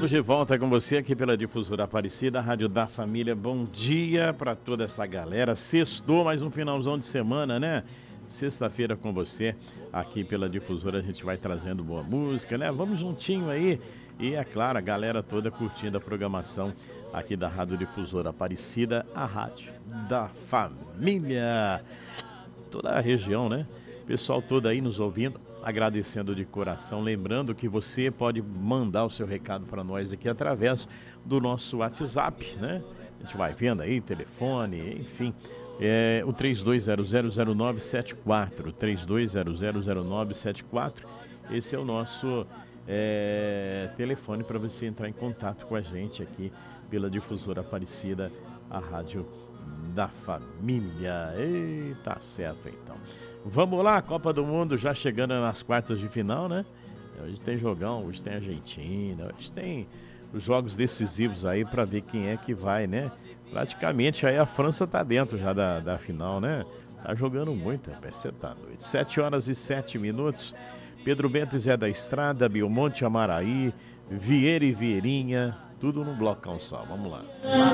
Estamos de volta com você aqui pela Difusora Aparecida, a Rádio da Família. Bom dia para toda essa galera. Sextou, mais um finalzão de semana, né? Sexta-feira com você, aqui pela Difusora, a gente vai trazendo boa música, né? Vamos juntinho aí. E é claro, a galera toda curtindo a programação aqui da Rádio Difusora Aparecida, a Rádio da Família. Toda a região, né? Pessoal todo aí nos ouvindo, agradecendo de coração. Lembrando que você pode mandar o seu recado para nós aqui através do nosso WhatsApp, né? A gente vai vendo aí, telefone, enfim. O 32000974, 32000974. Esse é o nosso telefone para você entrar em contato com a gente aqui pela Difusora Aparecida, a Rádio da Família. Tá certo então. Vamos lá, Copa do Mundo já chegando nas quartas de final, né? Hoje tem jogão, hoje tem Argentina, hoje tem os jogos decisivos aí para ver quem é que vai, né? Praticamente aí a França tá dentro já da final, né? Tá jogando muito, rapaz, você tá doido. 7h07. Pedro Bento e Zé da Estrada, Belmonte, Amaraí, Vieira e Vieirinha, tudo num blocão só. Vamos lá.